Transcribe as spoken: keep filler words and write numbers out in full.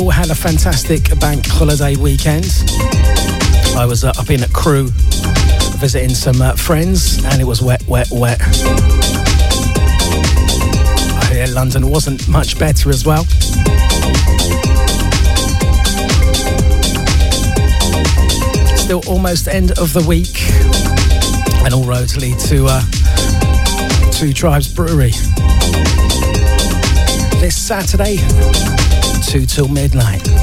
all had a fantastic bank holiday weekend. I was uh, up in Crewe visiting some uh, friends, and it was wet, wet, wet. I hear London wasn't much better as well. Still almost end of the week, and all roads lead to uh, Two Tribes Brewery this Saturday, two till midnight.